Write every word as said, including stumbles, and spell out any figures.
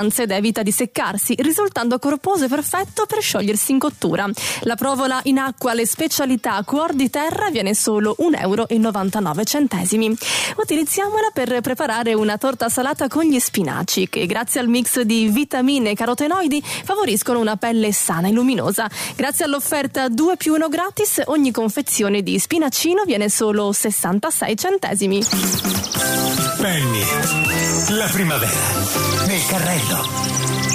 ed evita di seccarsi, risultando corposo e perfetto per sciogliersi in cottura. La provola in acqua alle specialità Cuor di Terra viene solo un euro e novantanove centesimi. Utilizziamola per preparare una torta salata con gli spinaci, che grazie al mix di vitamine e carotenoidi favoriscono una pelle sana e luminosa. Grazie all'offerta due più uno gratis, ogni confezione di spinacino viene solo sessantasei centesimi. Penny, la primavera nel carrello.